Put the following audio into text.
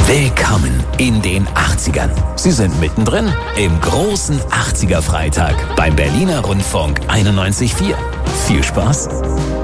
Willkommen in den 80ern. Sie sind mittendrin im großen 80er-Freitag beim Berliner Rundfunk 91.4. Viel Spaß!